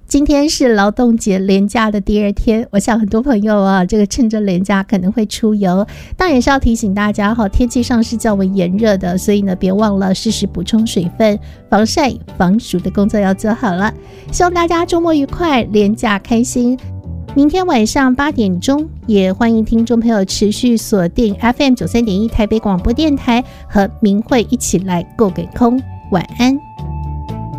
今天是劳动节连假的第二天，我想很多朋友啊，这个趁着连假可能会出游，当然也是要提醒大家天气上是较为炎热的，所以呢，别忘了适时补充水分，防晒防暑的工作要做好了。希望大家周末愉快，连假开心。明天晚上8点钟，也欢迎听众朋友持续锁定 FM93.1 台北广播电台，和明慧一起来够给空。晚安。